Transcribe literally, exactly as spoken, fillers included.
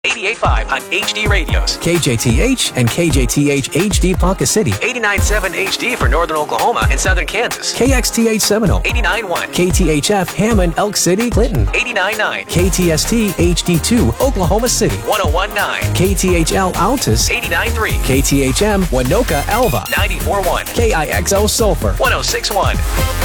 eighty-eight point five on H D Radios. K J T H and K J T H H D Ponca City. eighty-nine point seven H D for Northern Oklahoma and Southern Kansas. K X T H Seminole. eighty-nine point one. K T H F Hammond, Elk City, Clinton. eighty-nine point nine. K T S T H D two Oklahoma City. one oh one point nine. K T H L Altus. eighty-nine point three. K T H M Winoka Alva. ninety-four point one. K I X O Sulphur. one oh six point one.